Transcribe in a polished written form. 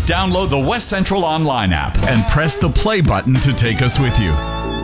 Download the West Central Online app and press the play button to take us with you.